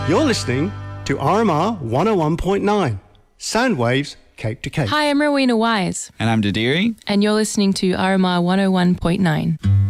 You're listening to RMR 101.9, Sound Waves, Cape to Cape. Hi, I'm Rowena Wise. And I'm Didiri. And you're listening to RMR 101.9.